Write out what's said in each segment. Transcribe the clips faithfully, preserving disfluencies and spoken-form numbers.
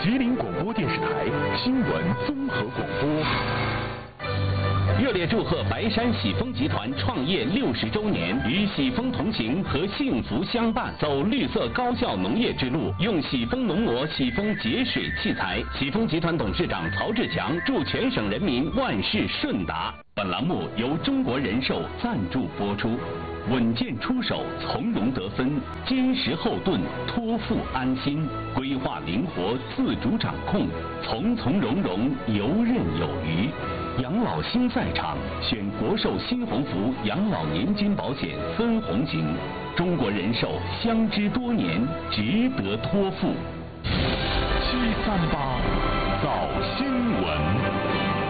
吉林广播电视台新闻综合广播。热烈祝贺白山喜丰集团创业六十周年，与喜丰同行和幸福相伴，走绿色高效农业之路，用喜丰农膜、喜丰节水器材。喜丰集团董事长曹志强祝全省人民万事顺达。本栏目由中国人寿赞助播出。稳健出手，从容得分，坚实后盾，托付安心，规划灵活，自主掌控，从从容容，游刃有余。养老新赛场，选国寿新鸿福养老年金保险分红型，中国人寿相知多年，值得托付。七三八早新闻。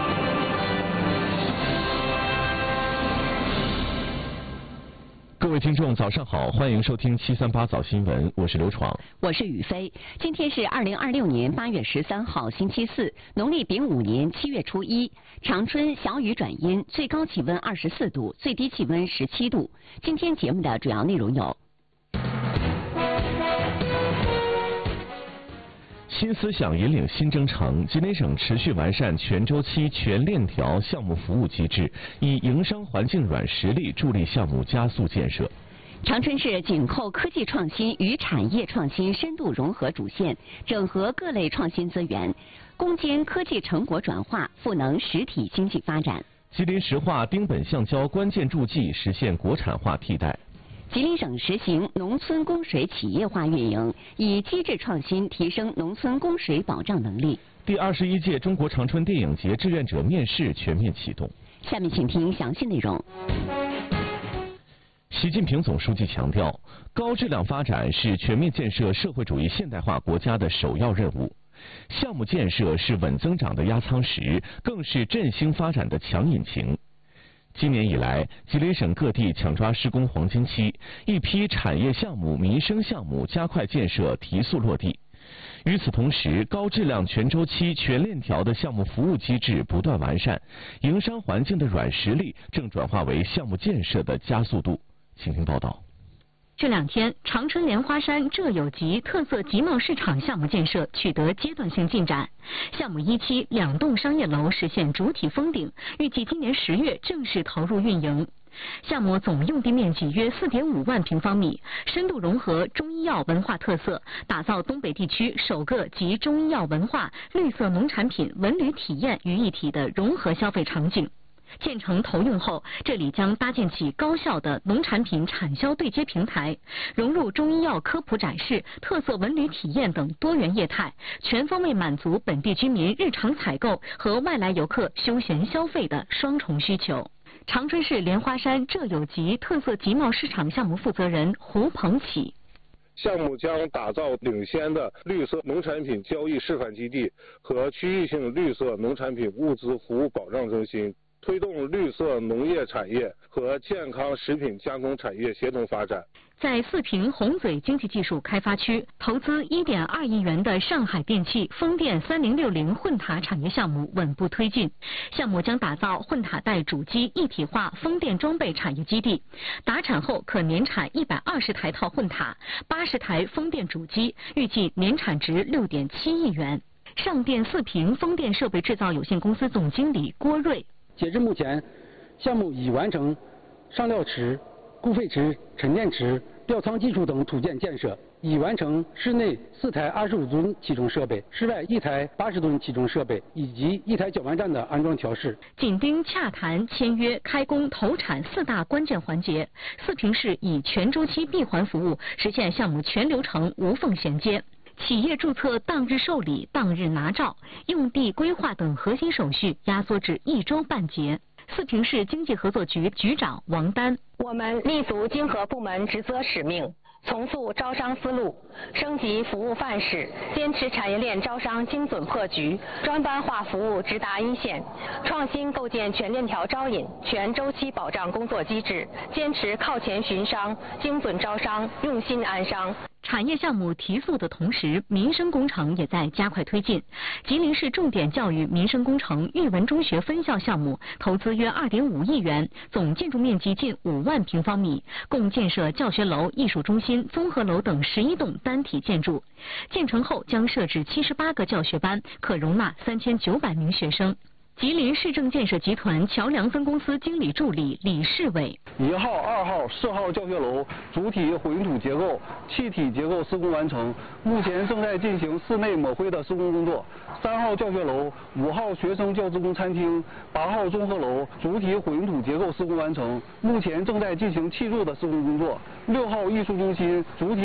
各位听众，早上好，欢迎收听七三八早新闻，我是刘闯， 我是雨飞。今天是二零二六年八月十三号，星期四，农历丙午年七月初一。长春小雨转阴，最高气温二十四度，最低气温十七度。今天节目的主要内容有： 新思想引领新征程，吉林省持续完善全周期全链条项目服务机制，以营商环境软实力助力项目加速建设。 长春市紧扣科技创新与产业创新深度融合主线，整合各类创新资源，攻坚科技成果转化，赋能实体经济发展。 吉林石化丁苯橡胶关键助剂实现国产化替代。 吉林省实行农村供水企业化运营，以机制创新提升农村供水保障能力。 第二十一届中国长春电影节志愿者面试全面启动。 下面请听详细内容。 习近平总书记强调，高质量发展是全面建设社会主义现代化国家的首要任务。项目建设是稳增长的压舱石，更是振兴发展的强引擎。今年以来，吉林省各地抢抓施工黄金期，一批产业项目、民生项目加快建设，提速落地。与此同时，高质量全周期全链条的项目服务机制不断完善，营商环境的软实力正转化为项目建设的加速度。请听报道。 这两天，长春莲花山浙有集特色集贸市场项目建设取得阶段性进展。项目一期两栋商业楼实现主体封顶，预计今年十月正式投入运营。项目总用地面积约 四点五万平方米，深度融合中医药文化特色，打造东北地区首个集中医药文化、绿色农产品、文旅体验于一体的融合消费场景。建成投用后，这里将搭建起高效的农产品产销对接平台，融入中医药科普展示、特色文旅体验等多元业态，全方位满足本地居民日常采购和外来游客休闲消费的双重需求。长春市莲花山浙有集特色集贸市场项目负责人胡鹏启。 项目将打造领先的绿色农产品交易示范基地和区域性绿色农产品物资服务保障中心，推动绿色农业产业和健康食品加工产业协同发展。 在四平红嘴经济技术开发区，投资 一点二亿元的上海电气风电三零六零混塔产业项目稳步推进。项目将打造混塔带主机一体化风电装备产业基地，达产后可年产一百二十台套混塔、八十台风电主机，预计年产值 六点七亿元。上电四平风电设备制造有限公司总经理郭瑞。 截至目前，项目已完成上料池、固废池、沉淀池、吊舱基础等土建建设，已完成室内四台二十五吨起重设备、室外一台八十吨起重设备以及一台搅拌站的安装调试。 紧盯洽谈、签约、开工、投产四大关键环节，四平市以全周期闭环服务实现项目全流程无缝衔接。企业注册当日受理、当日拿照，用地规划等核心手续压缩至一周半结。四平市经济合作局局长王丹： 我们立足经合部门职责使命，重塑招商思路，升级服务范式，坚持产业链招商精准破局，专班化服务直达一线，创新构建全链条招引、全周期保障工作机制，坚持靠前寻商、精准招商、用心安商。 产业项目提速的同时，民生工程也在加快推进。吉林市重点教育民生工程育文中学分校项目投资约二点五亿元，总建筑面积近五万平方米，共建设教学楼、艺术中心、综合楼等十一栋单体建筑。建成后将设置七十八个教学班，可容纳三千九百名学生。吉林市政建设集团桥梁分公司经理助理李世伟： 一号、二号、四号教学楼主体混凝土结构、气体结构施工完成，目前正在进行室内抹灰的施工工作。三号教学楼、五号学生教职工餐厅、八号综合楼主体混凝土结构施工完成，目前正在进行砌筑的施工工作。六号艺术中心主体